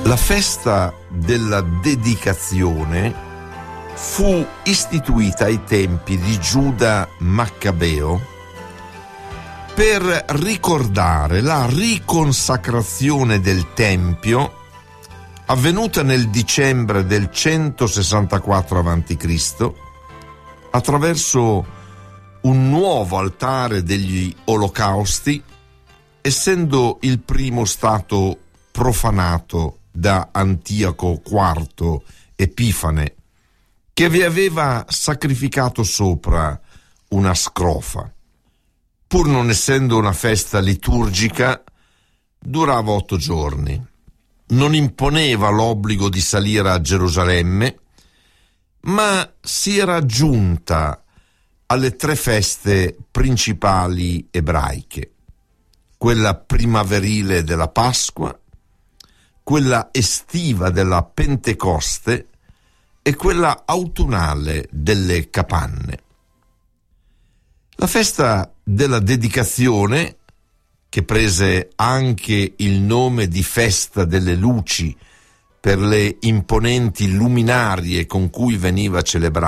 La festa della dedicazione fu istituita ai tempi di Giuda Maccabeo per ricordare la riconsacrazione del Tempio avvenuta nel dicembre del 164 a.C. attraverso un nuovo altare degli olocausti, essendo il primo stato profanato da Antioco IV Epifane, che vi aveva sacrificato sopra una scrofa. Pur non essendo una festa liturgica, durava 8 giorni. Non imponeva l'obbligo di salire a Gerusalemme, ma si era aggiunta alle 3 feste principali ebraiche: quella primaverile della Pasqua, quella estiva della Pentecoste e quella autunnale delle Capanne. La festa della dedicazione, che prese anche il nome di festa delle luci per le imponenti luminarie con cui veniva celebrata,